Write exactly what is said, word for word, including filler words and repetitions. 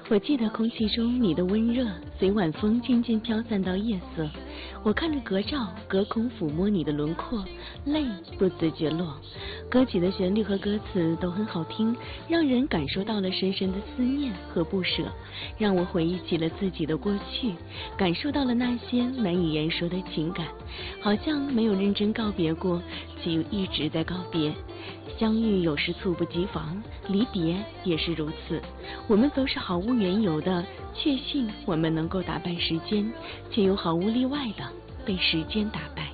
我记得空气中你的温热，随晚风渐渐飘散到夜色。我看着隔照，隔空抚摸你的轮廓，泪不自觉落。歌曲的旋律和歌词都很好听，让人感受到了深深的思念和不舍，让我回忆起了自己的过去，感受到了那些难以言说的情感，好像没有认真告别过，却又一直在告别。相遇有时猝不及防，离别也是如此。我们都是毫无缘由的确信我们能够打败时间，却又毫无例外的被时间打败。